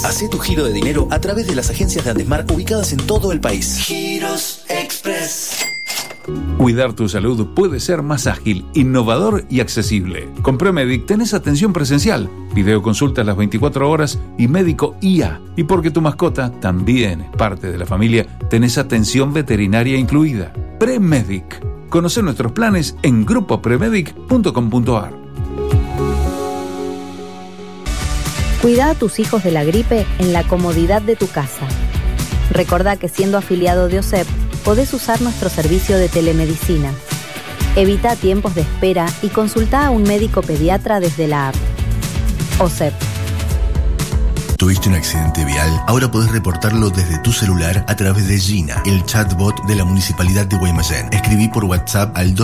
Hacé tu giro de dinero a través de las agencias de Andesmar ubicadas en todo el país. Giros Express. Cuidar tu salud puede ser más ágil, innovador y accesible. Con Premedic tenés atención presencial, videoconsultas las 24 horas y médico IA. Y porque tu mascota también es parte de la familia, tenés atención veterinaria incluida. Premedic. Conoce nuestros planes en grupopremedic.com.ar. Cuida a tus hijos de la gripe en la comodidad de tu casa. Recordá que siendo afiliado de OSEP, podés usar nuestro servicio de telemedicina. Evita tiempos de espera y consulta a un médico pediatra desde la app. OSEP. ¿Tuviste un accidente vial? Ahora podés reportarlo desde tu celular a través de Gina, el chatbot de la Municipalidad de Guaymallén. Escribí por WhatsApp al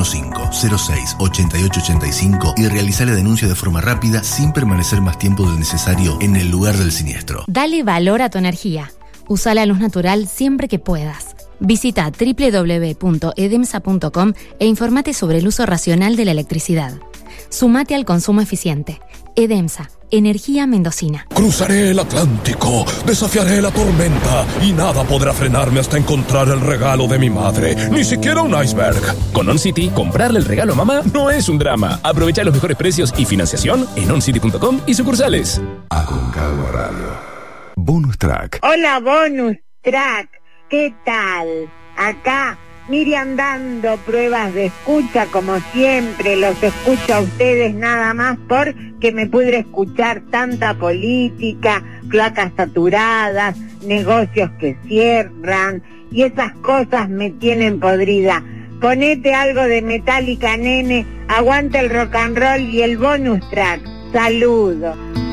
2615-06-8885 y realizá la denuncia de forma rápida sin permanecer más tiempo del necesario en el lugar del siniestro. Dale valor a tu energía. Usa la luz natural siempre que puedas. Visita www.edemsa.com e informate sobre el uso racional de la electricidad. Sumate al consumo eficiente. Edemsa, energía mendocina. Cruzaré el Atlántico, desafiaré la tormenta y nada podrá frenarme hasta encontrar el regalo de mi madre. Ni siquiera un iceberg. Con OnCity, comprarle el regalo a mamá no es un drama. Aprovecha los mejores precios y financiación en oncity.com y sucursales. Aconcagua Radio. Bonus Track. Hola, Bonus Track. ¿Qué tal? Acá Miriam dando pruebas de escucha como siempre. Los escucho a ustedes nada más porque me pudre escuchar tanta política, cloacas saturadas, negocios que cierran y esas cosas me tienen podrida. Ponete algo de Metallica, nene. Aguanta el rock and roll y el Bonus Track. Saludos.